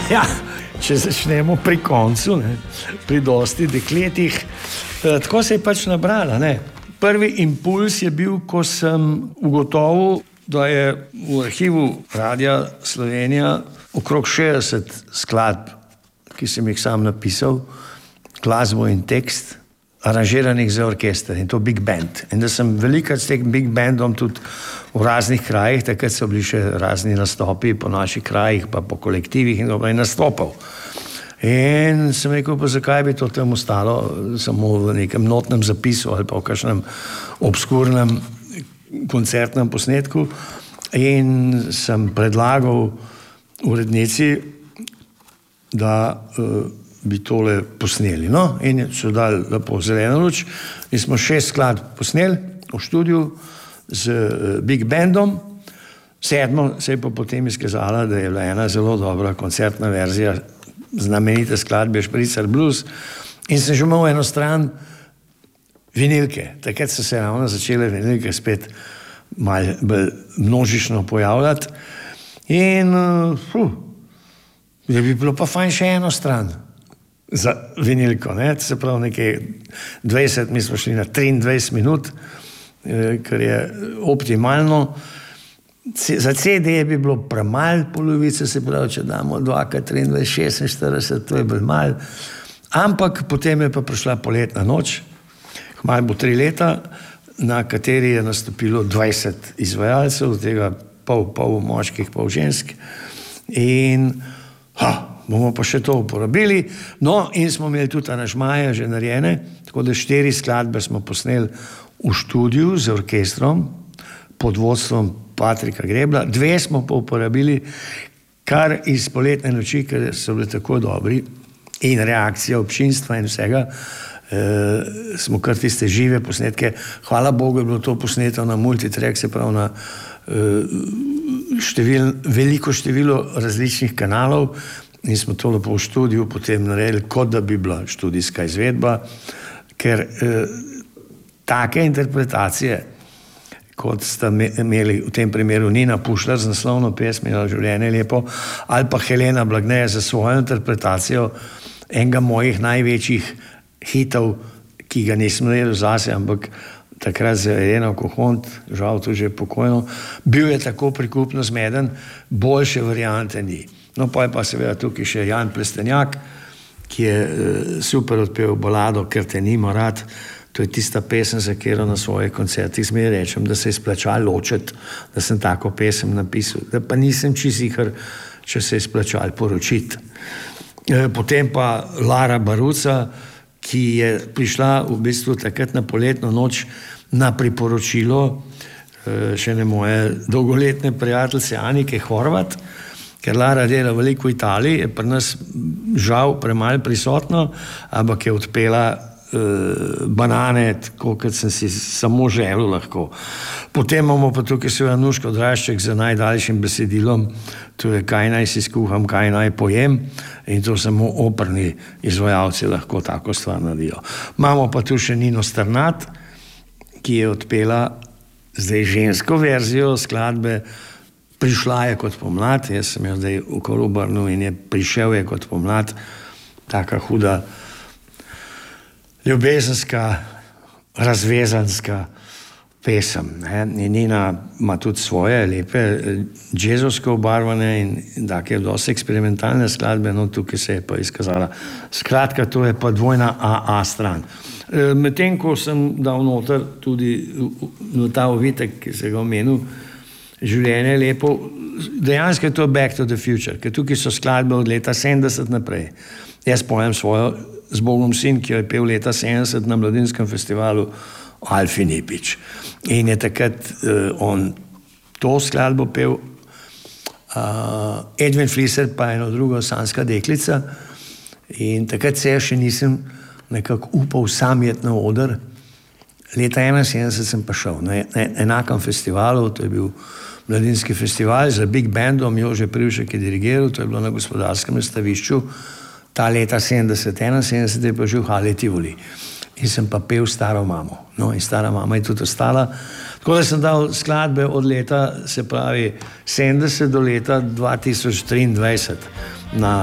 Ja, če začnemo pri koncu, ne, pri dosti dekletih, tako se je pač nabrala. Ne. Prvi impuls je bil, ko sem ugotovil, da je v arhivu Radia Slovenija okrog 60 skladb, ki sem jih sam napisal, glasbo in tekst, aranžiranih za orkester, in to big band. In da sem velikrat s tem big bandom tudi v raznih krajih, takrat so bili še razni nastopi po naših krajih, pa po kolektivih in dobro, in nastopal. In sem rekel, pa zakaj bi to tam ostalo samo v nekem notnem zapisu ali pa v kakšnem obskurnem koncertnem posnetku. In sem predlagal urednici, da bi tole posneli. No, in so dali lepo zeleno luč in smo 6 skladb posneli v študiju z big bandom. 7. se je pa potem izkazala, da je bila ena zelo dobra koncertna verzija znamenite skladbe Špricer blues, in sem že imel eno stran vinilke. Takrat so se ravno začele vinilke spet malo bolj množično pojavljati in je bi bilo pa fajn še eno stran za vinilko, ne? Se pravi nekaj 20, mi smo šli na 23 minut, kar je optimalno. Za CD bi bilo premalo polovice, se pravi, če damo 2x23, 46, to je bolj malo. Ampak potem je pa prišla poletna noč, kmalu bo 3 leta, na kateri je nastopilo 20 izvajalcev, od tega pol moških, pol žensk. In bomo pa še to uporabili. No, in smo imeli tudi aranžmaje že narejene, tako da 4 skladbe smo posneli v študiju z orkestrom pod vodstvom Patrika Grebla, 2 smo pa uporabili kar iz poletne noči, ker so bili tako dobri in reakcija občinstva in vsega, smo kar tiste žive posnetke, hvala Bogu je bilo to posneto na multitrack, se pravi na veliko število različnih kanalov, in smo to lepo v študiju potem naredili, kot da bi bila študijska izvedba, ker take interpretacije, kot sta imeli v tem primeru Nina Pušlar z naslovno pesmijo Življenje je lepo, ali pa Helena Blagne za svojo interpretacijo enega mojih največjih hitov, ki ga nisem naredil zase, ampak takrat za Eleno Kohont, žal to že pokojno, bil je tako prikupno zmeden, boljše variante ni. No, pa je pa seveda tukaj še Jan Plestenjak, ki je super odpel balado Ker te nima rad. To je tista pesem, za katero na svojih koncertih zmeraj rečem, da se je splačalo ločiti, da sem tako pesem napisal. Da pa nisem čisto sicer, če se je splačalo poročiti. Potem pa Lara Baruca, ki je prišla v bistvu takrat na poletno noč na priporočilo še ne moje dolgoletne prijateljice Anike Horvat, ker Lara dela veliko v Italiji, je pri nas žal premalo prisotno, ampak je odpela banane, tako kot sem si samo želel lahko. Potem imamo pa tukaj seveda Nuško Drašček z najdaljšim besedilom, to je Kaj naj si skuham, kaj naj pojem, in to samo operni izvajalci lahko tako stvar naredijo. Imamo pa tu še Nino Strnad, ki je odpela zdaj žensko verzijo skladbe Prišla je kot pomlad, jaz sem jo zdaj okoli obrnil in je Prišel je kot pomlad, taka huda ljubezenska, razvezanska pesem. Ne? Nina ima tudi svoje lepe džezovsko obarvane in take dosti eksperimentalne skladbe, no tukaj se je pa izkazala. Skratka, to je pa dvojna AA stran. Medtem, ko sem dal noter tudi ta ovitek, ki se ga omenil, Življenje je lepo, dejansko je to Back to the Future, ker tukaj so skladbe od leta 70 naprej. Jaz pojem svojo Z Bogom sin, ki jo je pel leta 70 na mladinskem festivalu Alfi Nipič. In je takrat on to skladbo pel, Edwin Fliser pa eno drugo Sanska deklica, in takrat se še nisem nekako upal sam jet na oder. Leta 71 sem pa šel na enakem festivalu, to je bil mladinski festival za big bandom, Jože Privšek je dirigiral, to je bilo na Gospodarskem razstavišču, ta leta 70-71 je pa že v Hali Tivoli. In sem pa pel Staro mamo. No, in Stara mama je tudi ostala. Tako da sem dal skladbe od leta, se pravi 70 do leta 2023 na